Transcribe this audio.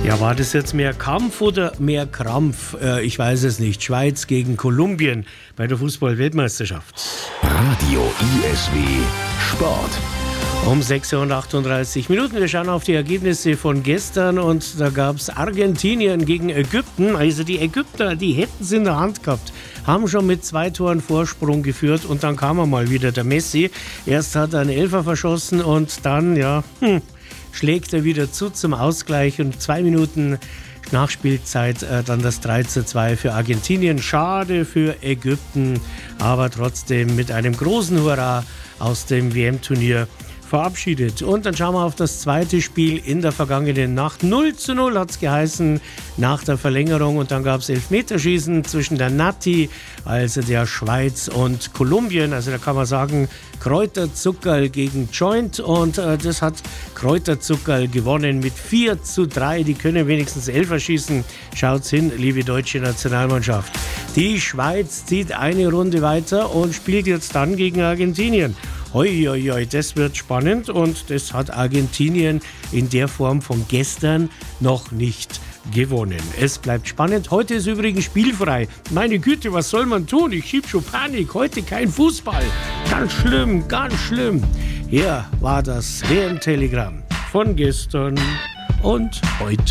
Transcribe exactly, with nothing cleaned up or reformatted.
Ja, war das jetzt mehr Kampf oder mehr Krampf? Äh, ich weiß es nicht. Schweiz gegen Kolumbien bei der Fußball-Weltmeisterschaft. Radio I S W Sport. Um sechs Uhr und achtunddreißig Minuten. Wir schauen auf die Ergebnisse von gestern und da gab es Argentinien gegen Ägypten. Also die Ägypter, die hätten es in der Hand gehabt, haben schon mit zwei Toren Vorsprung geführt und dann kam er mal wieder, der Messi. Erst hat er einen Elfer verschossen und dann, ja, hm, schlägt er wieder zu zum Ausgleich und zwei Minuten Nachspielzeit äh, dann das drei zu zwei für Argentinien. Schade für Ägypten, aber trotzdem mit einem großen Hurra aus dem W M-Turnier verabschiedet. Und dann schauen wir auf das zweite Spiel in der vergangenen Nacht. null zu null hat es geheißen nach der Verlängerung und dann gab es Elfmeterschießen zwischen der Nati, also der Schweiz, und Kolumbien. Also da kann man sagen, Kräuterzuckerl gegen Joint und äh, das hat Kräuterzuckerl gewonnen mit vier zu drei. Die können wenigstens Elfer schießen. Schaut's hin, liebe deutsche Nationalmannschaft. Die Schweiz zieht eine Runde weiter und spielt jetzt dann gegen Argentinien. Hoi, hoi, hoi, das wird spannend und das hat Argentinien in der Form von gestern noch nicht gewonnen. Es bleibt spannend. Heute ist übrigens spielfrei. Meine Güte, was soll man tun? Ich schieb schon Panik. Heute kein Fußball. Ganz schlimm, ganz schlimm. Hier war das W M-Telegramm von gestern und heute.